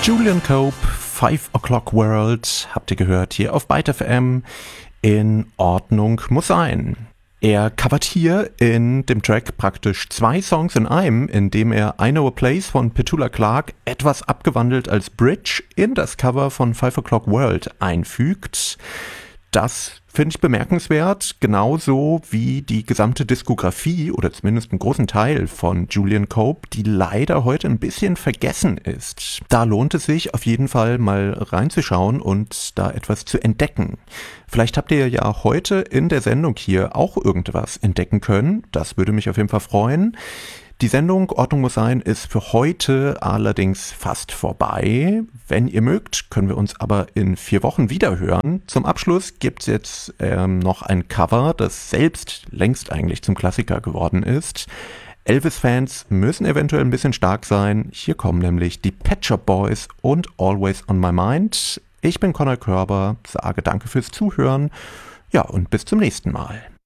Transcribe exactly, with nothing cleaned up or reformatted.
Julian Cope, Five O'Clock World, habt ihr gehört, hier auf Byte F M. In Ordnung muss sein. Er covert hier in dem Track praktisch zwei Songs in einem, indem er I Know a Place von Petula Clark etwas abgewandelt als Bridge in das Cover von Five O'Clock World einfügt. Das finde ich bemerkenswert, genauso wie die gesamte Diskografie oder zumindest einen großen Teil von Julian Cope, die leider heute ein bisschen vergessen ist. Da lohnt es sich auf jeden Fall mal reinzuschauen und da etwas zu entdecken. Vielleicht habt ihr ja heute in der Sendung hier auch irgendwas entdecken können. Das würde mich auf jeden Fall freuen. Die Sendung Ordnung muss sein ist für heute allerdings fast vorbei. Wenn ihr mögt, können wir uns aber in vier Wochen wieder hören. Zum Abschluss gibt's jetzt ähm, noch ein Cover, das selbst längst eigentlich zum Klassiker geworden ist. Elvis-Fans müssen eventuell ein bisschen stark sein. Hier kommen nämlich die Pet Shop Boys und Always on My Mind. Ich bin Conor Körber, sage danke fürs Zuhören. Ja, und bis zum nächsten Mal.